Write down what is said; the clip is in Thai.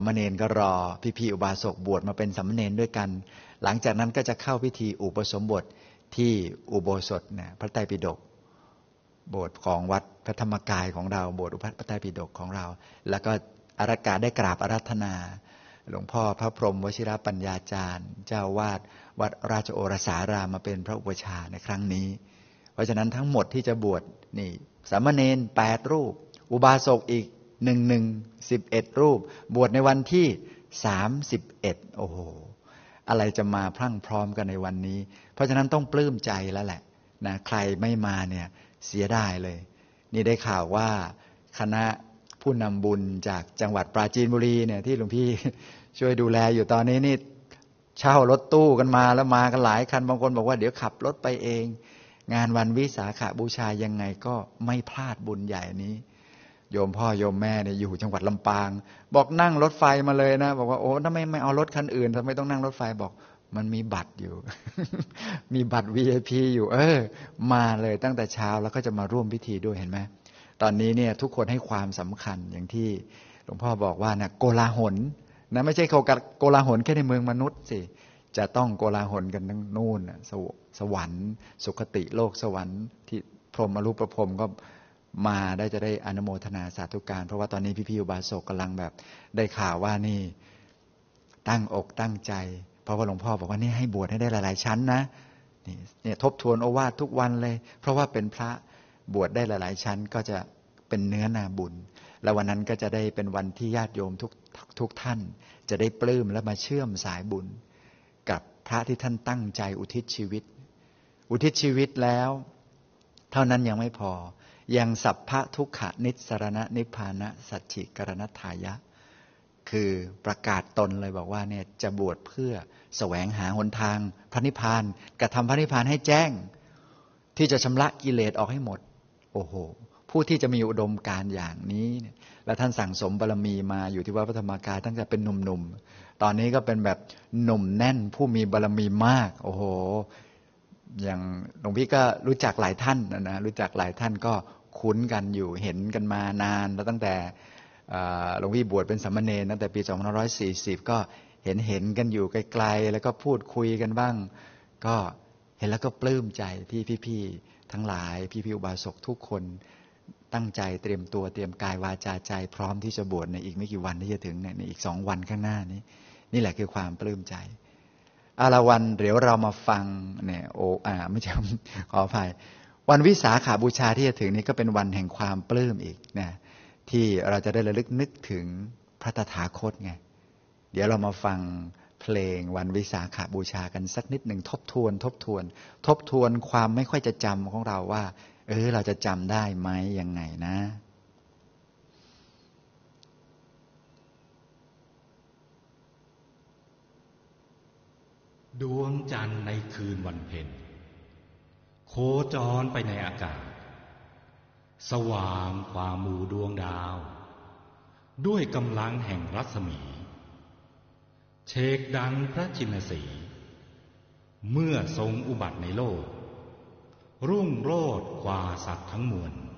สามเณรก็รอพี่ๆอุบาสกบวชมาเป็นสามเณรด้วยกันหลังจากนั้นก็จะเข้าพิธีอุปสมบทที่อุโบสถนะพระไตรปิฎกโบสถ์ของวัดพระธรรมกายของเราโบสถ์พระไตรปิฎกของเราแล้วก็อารักขาได้กราบอาราธนาหลวงพ่อพระพรหมวชิรปัญญาจารย์เจ้าวาดวัดราชโอรสารามมาเป็นพระอุปชฌาย์ในครั้งนี้เพราะฉะนั้นทั้งหมดที่จะบวชนี่สามเณร8 รูปอุบาสกอีก11 รูปบวชในวันที่31โอ้โหอะไรจะมาพรั่งพร้อมกันในวันนี้เพราะฉะนั้นต้องปลื้มใจแล้วแหละนะใครไม่มาเนี่ยเสียดายเลยนี่ได้ข่าวว่าคณะผู้นำบุญจากจังหวัดปราจีนบุรีเนี่ยที่หลวงพี่ช่วยดูแลอยู่ตอนนี้นี่เช่ารถตู้กันมาแล้วมากันหลายคันบางคนบอกว่าเดี๋ยวขับรถไปเองงานวันวิสาขบูชายังไงก็ไม่พลาดบุญใหญ่นี้โยมพ่อโยมแม่เนี่ยอยู่จังหวัดลำปางบอกนั่งรถไฟมาเลยนะบอกว่าโอ้ทำไมไม่เอารถคันอื่นทำไมต้องนั่งรถไฟบอกมันมีบัตรอยู่ มีบัตร VIP อยู่มาเลยตั้งแต่เช้าแล้วก็จะมาร่วมพิธีด้วยเห็นไหมตอนนี้เนี่ยทุกคนให้ความสำคัญอย่างที่หลวงพ่อบอกว่านะโกลาหลนะไม่ใช่โกลาหลแค่ในเมืองมนุษย์สิจะต้องโกลาหลกันทั้งนู่นสวรรค์สุคติโลกสวรรค์ที่พรหมอรูปพรหมก็มาได้จะได้อนุโมทนาสาธุการเพราะว่าตอนนี้พี่ๆอุบาสกกำลังแบบได้ข่าวว่านี่ตั้งอกตั้งใจเพราะว่าหลวงพ่อบอกว่านี่ให้บวชให้ได้หลายๆชั้นนะเนี่ยทบทวนโอวาททุกวันเลยเพราะว่าเป็นพระบวชได้หลายๆชั้นก็จะเป็นเนื้อนาบุญแล้ววันนั้นก็จะได้เป็นวันที่ญาติโยมทุกท่านจะได้ปลื้มและมาเชื่อมสายบุญกับพระที่ท่านตั้งใจอุทิศชีวิตแล้วเท่านั้นยังไม่พอยังสัพพะทุกขนิสสรณะนิพพานะสัจฉิกรณัฏฐายะคือประกาศตนเลยบอกว่าเนี่ยจะบวชเพื่อแสวงหาหนทางพระนิพพานกระทำพระนิพพานให้แจ้งที่จะชำระกิเลสออกให้หมดโอ้โหผู้ที่จะมีอุดมการณ์อย่างนี้และท่านสั่งสมบารมีมาอยู่ที่วัดพระธรรมกายตั้งแต่เป็นหนุ่มๆตอนนี้ก็เป็นแบบหนุ่มแน่นผู้มีบารมีมากโอ้โหอย่างหลวงพี่ก็รู้จักหลายท่านนะรู้จักหลายท่านก็คุ้นกันอยู่เห็นกันมานานแล้วตั้งแต่หลวงพี่บวชเป็นสามเณรตั้งแต่ปี2540ก็เห็นกันอยู่ไกลๆแล้วก็พูดคุยกันบ้างก็เห็นแล้วก็ปลื้มใจที่พี่ๆทั้งหลายพี่ๆอุบาสกทุกคนตั้งใจเตรียมตัวเตรียมกายวาจาใจพร้อมที่จะบวชในอีกไม่กี่วันที่จะถึงในอีก2 วันข้างหน้านี้นี่แหละคือความปลื้มใจอาละวันเดี๋ยวเรามาฟังเนี่ยไม่ใช่ขออภัยวันวิสาขบูชาที่จะถึงนี้ก็เป็นวันแห่งความปลื้มอีกนะที่เราจะได้ระลึกนึกถึงพระตถาคตไงเดี๋ยวเรามาฟังเพลงวันวิสาขบูชากันสักนิดหนึ่งทบทวนความไม่ค่อยจะจำของเราว่าเราจะจำได้ไหมยังไงนะดวงจันทร์ในคืนวันเพ็ญโคจรไปในอากาศสว่างกว่าหมู่ดวงดาวด้วยกำลังแห่งรัศมีเชกดังพระชินสีเมื่อทรงอุบัติในโลกรุ่งโรจน์กว่าสัตว์ทั้งมวล